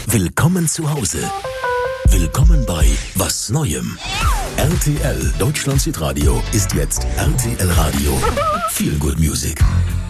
Willkommen zu Hause. Willkommen bei Was Neuem. RTL Deutschland Südradio ist jetzt RTL Radio. Feel Good Music.